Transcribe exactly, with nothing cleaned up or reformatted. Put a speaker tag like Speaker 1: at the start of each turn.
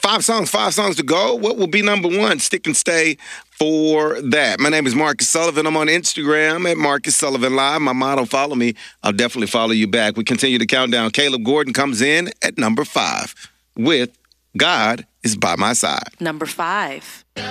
Speaker 1: Five songs, five songs to go. What will be number one? Stick and stay for that. My name is Marcus Sullivan. I'm on Instagram at Marcus Sullivan Live. My motto, follow me. I'll definitely follow you back. We continue the countdown. Caleb Gordon comes in at number five with God is by My Side.
Speaker 2: Number five.